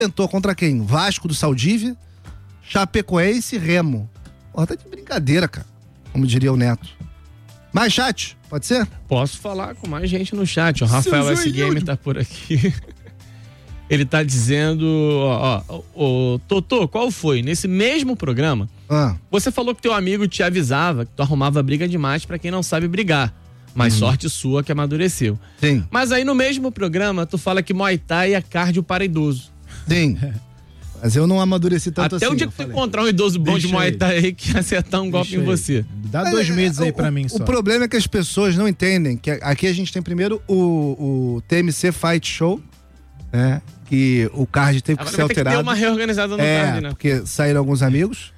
tentou contra quem? Vasco do Saldívia, Chapecoense e Remo. Porra, tá de brincadeira, cara. Como diria o Neto. Mais chat, pode ser? Posso falar com mais gente no chat. O Rafael S. Game tá por aqui. Ele tá dizendo, Totô, qual foi? Nesse mesmo programa, você falou que teu amigo te avisava que tu arrumava briga demais pra quem não sabe brigar. Mas sorte sua que amadureceu. Sim. Mas aí no mesmo programa, tu fala que Muay Thai é cardio para idoso. Sim. Mas eu não amadureci tanto Até assim. o dia que tu encontrar um idoso bom de Muay Thai aí que acertar um golpe em você. Dá 2 meses aí pra mim só. O problema é que as pessoas não entendem que aqui a gente tem primeiro o TMC Fight Show, né? Que o card teve que ser alterado. Tem que ter uma reorganizada no card, né? Porque saíram alguns amigos.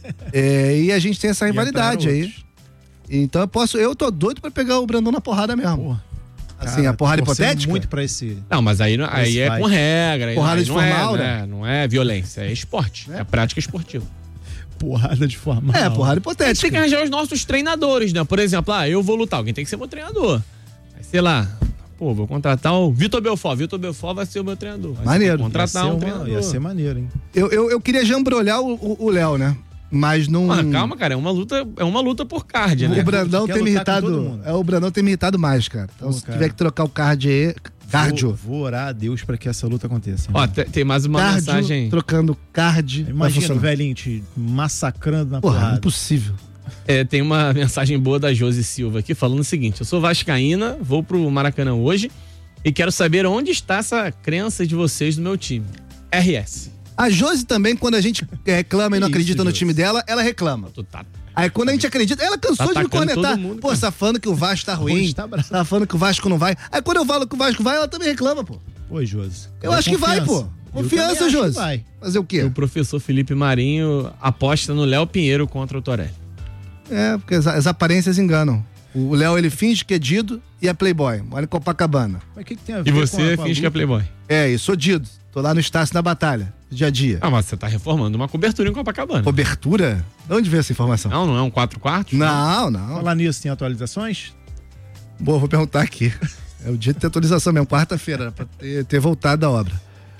E a gente tem essa rivalidade aí. Então eu tô doido pra pegar o Brandão na porrada mesmo. Porra. Assim, cara, a porrada hipotética? Muito pra esse. Não, mas aí é com regra. Porrada aí de formal, né? Não é violência, é esporte. É prática esportiva. Porrada de formal. Porrada hipotética. A gente tem que arranjar os nossos treinadores, né? Por exemplo, eu vou lutar, alguém tem que ser meu treinador. Aí, sei lá, vou contratar o Vitor Belfort. Vitor Belfort vai ser o meu treinador. Maneiro. Contratar um treinador. Ia ser maneiro, hein? Eu queria jambrolhar o Léo, né? Mas não. Calma, cara, é uma luta por card, né? O Brandão tem me irritado. O Brandão tem me irritado mais, cara. Então, se tiver que trocar o card aí. Cardio. Vou orar a Deus pra que essa luta aconteça. Ó, tem mais uma mensagem. Trocando card. Imagina o velhinho te massacrando na porrada. Impossível. Tem uma mensagem boa da Josi Silva aqui falando o seguinte: eu sou vascaína, vou pro Maracanã hoje e quero saber onde está essa crença de vocês no meu time. RS. A Josi também, quando a gente reclama e não acredita no time dela, ela reclama. Aí quando a gente acredita, ela cansou de me cornetar. Pô, você tá falando que o Vasco tá ruim, tá falando que o Vasco não vai. Aí quando eu falo que o Vasco vai, ela também reclama, pô. Oi, Josi. Eu acho que vai, pô. Confiança, Josi. Vai. Fazer o quê? O professor Felipe Marinho aposta no Léo Pinheiro contra o Torelli. Porque as aparências enganam. O Léo, ele finge que é Dido e é playboy. Mora em Copacabana. Mas que tem a ver e você finge que é playboy. E sou Dido. Tô lá no Estácio da Batalha, dia a dia. Mas você tá reformando uma cobertura em Copacabana. Cobertura? De onde veio essa informação? Não é um 4/4? Não. Falar nisso, tem atualizações? Boa, vou perguntar aqui. É o dia de ter atualização mesmo, quarta-feira, pra ter voltado da obra.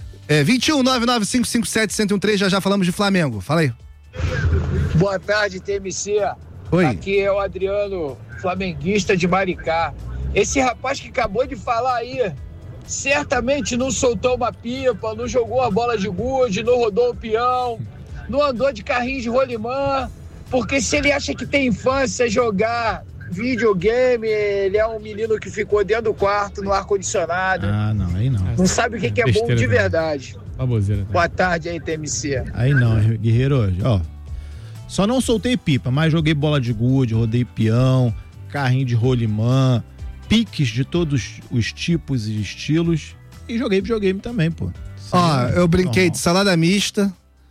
21-99557-1013, já falamos de Flamengo. Fala aí. Boa tarde, TMC. Oi. Aqui é o Adriano, flamenguista de Maricá. Esse rapaz que acabou de falar aí, certamente não soltou uma pipa, não jogou a bola de gude, não rodou o peão, não andou de carrinho de rolimã, porque se ele acha que tem infância jogar videogame, ele é um menino que ficou dentro do quarto, no ar-condicionado. Não, aí não. Não sabe o que é bom de verdade. Baboseira. Boa tarde aí, TMC. Aí não, guerreiro, só não soltei pipa, mas joguei bola de gude, rodei peão, carrinho de rolimã, piques de todos os tipos e estilos e joguei videogame também, pô. Eu brinquei de salada mista,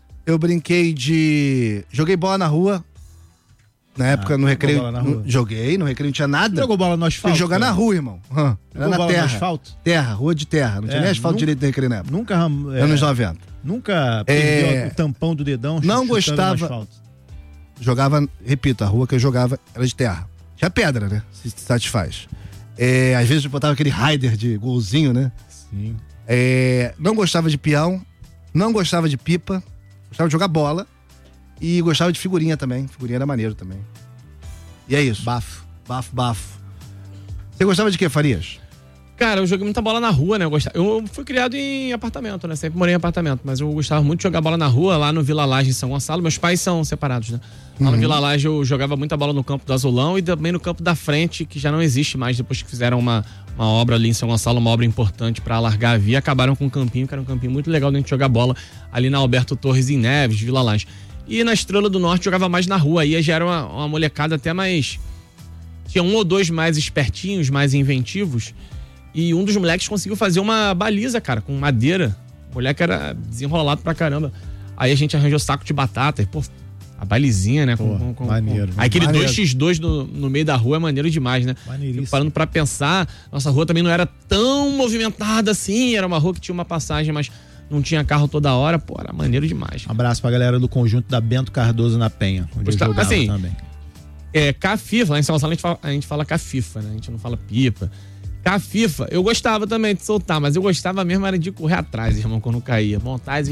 joguei bola na rua, na época no recreio, joguei, no recreio não tinha nada. Jogou bola no asfalto? Tem que jogar na rua, irmão. Era na terra. No asfalto? Rua de terra, não tinha nem asfalto direito no recreio na época. Nunca... anos 90. Nunca perdeu o tampão do dedão. Não gostava. Jogava, repito, a rua que eu jogava era de terra. Tinha pedra, né? Se satisfaz. Às vezes eu botava aquele rider de golzinho, né? Sim. Não gostava de peão, não gostava de pipa, gostava de jogar bola e gostava de figurinha também. Figurinha era maneiro também. E é isso. Bafo. Você gostava de quê, Farias? Cara, eu joguei muita bola na rua, né? Eu fui criado em apartamento, né? Sempre morei em apartamento, mas eu gostava muito de jogar bola na rua, lá no Vila Laje, em São Gonçalo. Meus pais são separados, né? Lá no Vila Laje eu jogava muita bola no campo do Azulão e também no campo da frente, que já não existe mais, depois que fizeram uma obra ali em São Gonçalo, uma obra importante pra alargar a via, acabaram com um campinho, que era um campinho muito legal de a gente jogar bola, ali na Alberto Torres em Neves, Vila Laje. E na Estrela do Norte jogava mais na rua, aí já era uma molecada até mais... Tinha um ou dois mais espertinhos, mais inventivos. E um dos moleques conseguiu fazer uma baliza, cara, com madeira. O moleque era desenrolado pra caramba. Aí a gente arranjou saco de batata. E, a balizinha, né? Maneiro. Aí aquele 2x2 no meio da rua é maneiro demais, né? Maneiríssimo. Parando pra pensar, nossa rua também não era tão movimentada assim. Era uma rua que tinha uma passagem, mas não tinha carro toda hora. Era maneiro demais. Um abraço pra galera do conjunto da Bento Cardoso na Penha, onde eu jogava também. Cafifa, lá em São Gonçalo a gente fala cafifa, né? A gente não fala pipa. Com a FIFA, eu gostava também de soltar, mas eu gostava mesmo era de correr atrás, irmão, quando caía. Montar as